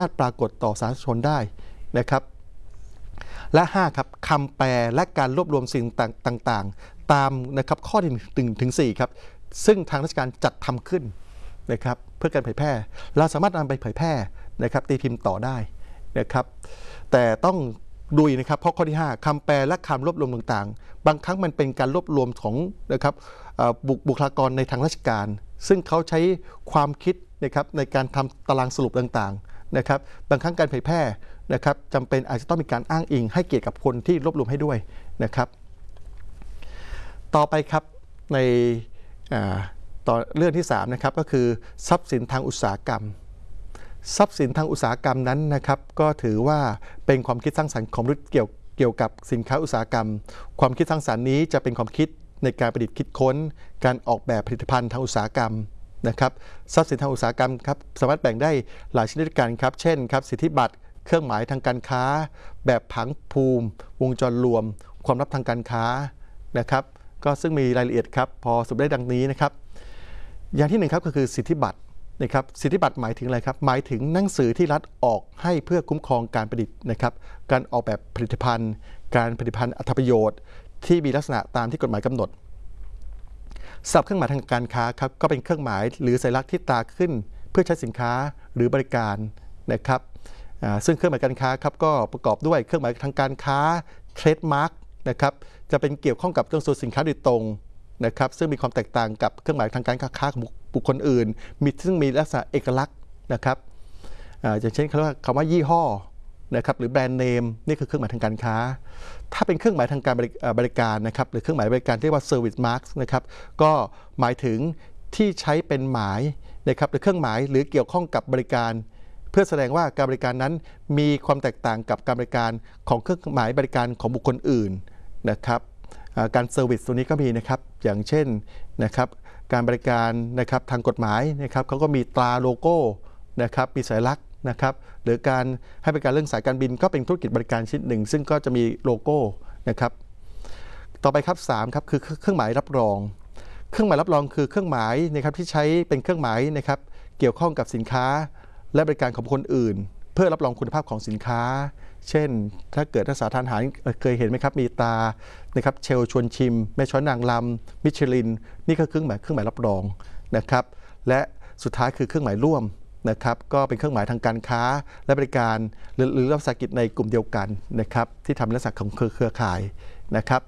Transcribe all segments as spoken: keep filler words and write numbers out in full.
ารถปรากฏต่อสาธารณชนได้นะครับและห้าครับคำแปลและการรวบรวมสิ่งต่างๆตามนะครับข้อที่หนึ่งถึงสี่ครับซึ่งทางราชการจัดทำขึ้นนะครับเพื่อการเผยแพร่เราสามารถนำไปเผยแพร่นะครับตีพิมพ์ต่อได้นะครับแต่ต้องดูนะครับเพราะข้อที่ห้าคำแปลและคำรวบรวมต่างๆบางครั้งมันเป็นการรวบรวมของนะครับบุคลากรในทางราชการซึ่งเขาใช้ความคิดนะครับในการทำตารางสรุปต่างๆนะครับบางครั้งการเผยแพร่นะครับจำเป็นอาจจะต้องมีการอ้างอิงให้เกียรติกับคนที่รวบรวมให้ด้วยนะครับต่อไปครับในต่อเรื่องที่สามนะครับก็คือทรัพย์สินทางอุตสาหกรรมทรัพย์สินทางอุตสาหกรรมนั้นนะครับก็ถือว่าเป็นความคิดสร้างสรรค์ของมนุษย์เกี่ยวเกี่ยวกับสินค้าอุตสาหกรรมความคิดสร้างสรรค์นี้จะเป็นความคิดในการประดิษฐ์คิดค้นการออกแบบผลิตภัณฑ์ทางอุตสาหกรรมนะครับทรัพย์สินทางอุตสาหกรรมครับสามารถแบ่งได้หลายชนิดด้วยกันครับเช่นครับสิทธิบัตรเครื่องหมายทางการค้าแบบผังภูมิวงจรรวมความลับทางการค้านะครับก็ซึ่งมีรายละเอียดครับพอสรุปได้ดังนี้นะครับอย่างที่หนึ่งครับก็คือสิทธิบัตรนะครับสิทธิบัตรหมายถึงอะไรครับหมายถึงหนังสือที่รัฐออกให้เพื่อคุ้มครองการประดิษฐ์นะครับการออกแบบผลิตภัณฑ์การผลิตภัณฑ์อัตประโยชน์ที่มีลักษณะตามที่กฎหมายกำหนดศัพท์เครื่องหมายทางการค้าครับก็เป็นเครื่องหมายหรือสัญลักษณ์ที่ตราขึ้นเพื่อใช้สินค้าหรือบริการนะครับซึ่งเครื่องหมายการค้าครับก็ประกอบด้วยเครื่องหมายทางการค้าเทรดมาร์กนะครับจะเป็นเกี่ยวข้องกับเรื่องสินค้าโดยตรงนะครับซึ่งมีความแตกต่างกับเครื่องหมายทางการค้าของบุคคลอื่นมีซึ่งมีลักษณะเอกลักษณ์นะครับอย่างเช่นคำว่ายี่ห้อนะครับหรือแบรนด์เนมนี่คือเครื่องหมายทางการค้าถ้าเป็นเครื่องหมายทางการบริการนะครับหรือเครื่องหมายบริการเรียกว่า service mark นะครับก็หมายถึงที่ใช้เป็นหมายนะครับหรือเครื่องหมายหรือเกี่ยวข้องกับบริการเพื่อแสดงว่าการบริการนั้นมีความแตกต่างกับการบริการของเครื่องหมายบริการของบุคคลอื่นนะครับการเซอร์วิสตัวนี้ก็มีนะครับอย่างเช่นนะครับการบริการนะครับทางกฎหมายนะครับเขาก็มีตราโลโก้นะครับมีสัญลักษณ์นะครับหรือการให้บริการเรื่องสายการบินก็เป็นธุรกิจบริการชิ้นหนึ่งซึ่งก็จะมีโลโก้นะครับต่อไปครับสามครับคือเครื่องหมายรับรองเครื่องหมายรับรองคือเครื่องหมายนะครับที่ใช้เป็นเครื่องหมายนะครับเกี่ยวข้องกับสินค้าและบริการของคนอื่นเพื่อรับรองคุณภาพของสินค้าเช่นถ้าเกิดนักศึกษาทานอาหารเคยเห็นไหมครับมีตานะครับเชลชวนชิมแม่ช้อยนางลำมิชลินนี่ก็เครื่องหมายเครื่องหมายรับรองนะครับและสุดท้ายคือเครื่องหมายร่วมนะครับก็เป็นเครื่องหมายทางการค้าและบริการหรือหรือรัฐวิสาหกิจในกลุ่มเดียวกันนะครับที่ทำลักษณะของเครือข่ายนะครับ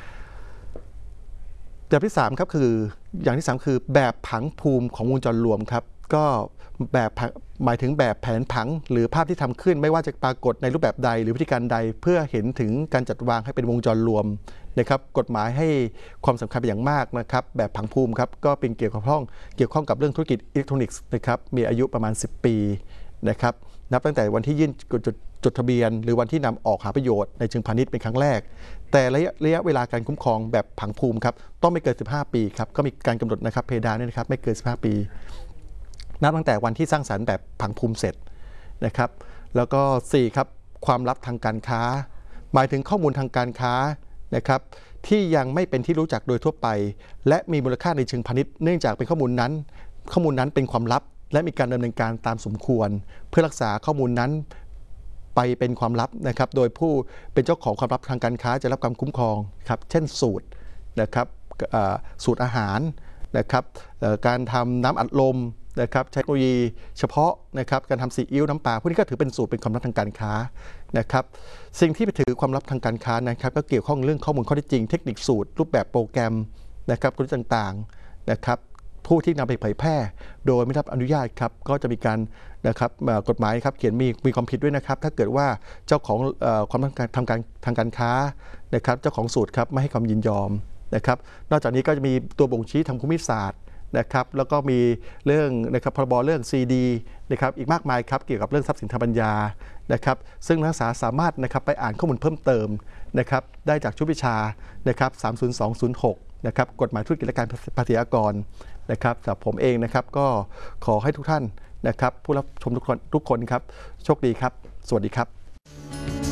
แบบที่สามครับคืออย่างที่สามคือแบบผังภูมิของวงจรรวมครับก็แบบหมายถึงแบบแผนผังหรือภาพที่ทำขึ้นไม่ว่าจะปรากฏในรูปแบบใดหรือวิธีการใดเพื่อเห็นถึงการจัดวางให้เป็นวงจรรวมนะครับกฎหมายให้ความสำคัญเป็นอย่างมากนะครับแบบผังภูมิครับก็เป็นเกี่ยวกับห้องเกี่ยวข้องกับเรื่องธุรกิจอิเล็กทรอนิกส์นะครับมีอายุประมาณสิบปีนะครับนับตั้งแต่วันที่ยื่นจดจดทะเบียนหรือวันที่นำออกหาประโยชน์ในเชิงพาณิชย์เป็นครั้งแรกแต่ระยะระยะเวลาการคุ้มครองแบบผังภูมิครับต้องไม่เกินสิบห้าปีครับก็มีการกำหนดนะครับเพดานนี่นะครับไม่เกินสิบห้าปีนับตั้งแต่วันที่สร้างสรรค์แบบผังภูมิเสร็จนะครับแล้วก็สี่ครับความลับทางการค้าหมายถึงข้อมูลทางการค้านะครับที่ยังไม่เป็นที่รู้จักโดยทั่วไปและมีมูลค่าในเชิงพาณิชย์เนื่องจากเป็นข้อมูลนั้นข้อมูลนั้นเป็นความลับและมีการดำเนินการตามสมควรเพื่อรักษาข้อมูลนั้นไปเป็นความลับนะครับโดยผู้เป็นเจ้าของความลับทางการค้าจะรับการคุ้มครองครับเช่นสูตรนะครับสูตรอาหารนะครับการทำน้ำอัดลมนะครับใช้เทคโนโลยีเฉพาะนะครับการทำซีอิ๊วน้ำปลาพวกนี้ก็ถือเป็นสูตรเป็นความลับทางการค้านะครับสิ่งที่ไปถือความลับทางการค้านะครับก็เกี่ยวข้องเรื่องข้อมูลข้อเท็จจริงเทคนิคสูตรรูปแบบโปรแกรมนะครับกลยุทธ์ต่างๆนะครับผู้ที่นำไปเผยแพร่โดยไม่ได้รับอนุญาตครับก็จะมีการนะครับกฎหมายครับเขียนมีมีความผิดด้วยนะครับถ้าเกิดว่าเจ้าของความลับทางการทางการค้านะครับเจ้าของสูตรครับไม่ให้ความยินยอมนะครับนอกจากนี้ก็จะมีตัวบ่งชี้ทางภูมิศาสตร์นะครับแล้วก็มีเรื่องนะครับพรบเรื่อง ซี ดี นะครับอีกมากมายครับเกี่ยวกับเรื่องทรัพย์สินทางปัญญานะครับซึ่งนักศึกษาสามารถนะครับไปอ่านข้อมูลเพิ่มเติมนะครับได้จากชุดวิชานะครับสามศูนย์สองศูนย์หกนะครับกฎหมายธุรกิจและการภาษีอากรนะครับสำหรับผมเองนะครับก็ขอให้ทุกท่านนะครับผู้รับชมทุกคนทุกคนครับโชคดีครับสวัสดีครับ